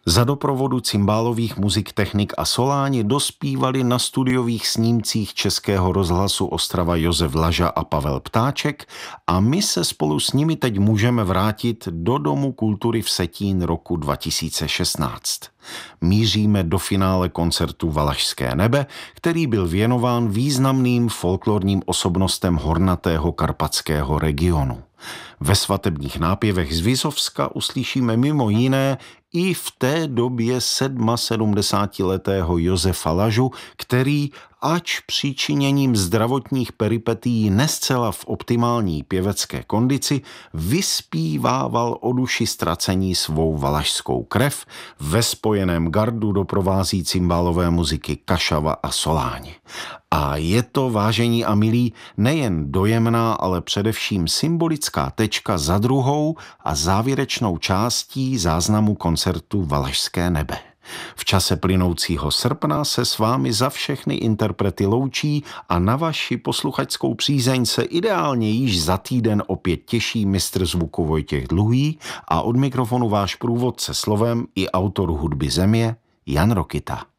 Za doprovodu cimbálových muzik, technik a soláni dospívali na studiových snímcích Českého rozhlasu Ostrava Josef Laža a Pavel Ptáček a my se spolu s nimi teď můžeme vrátit do Domu kultury v Vsetín roku 2016. Míříme do finále koncertu Valašské nebe, který byl věnován významným folklorním osobnostem hornatého karpatského regionu. Ve svatebních nápěvech z Vizovska uslyšíme mimo jiné i v té době 77letého Josefa Lažu, který, ač přičiněním zdravotních peripetií nescela v optimální pěvecké kondici, vyspívával o duši ztracení svou valašskou krev, ve spojeném gardu doprovází cimbálové muziky Kašava a Soláni. A je to, vážení a milí, nejen dojemná, ale především symbolická tečka za druhou a závěrečnou částí záznamu koncertu Valašské nebe. V čase plynoucího srpna se s vámi za všechny interprety loučí a na vaši posluchačskou přízeň se ideálně již za týden opět těší mistr zvuku Vojtěch Dluhý a od mikrofonu váš průvodce slovem i autor hudby Země Jan Rokita.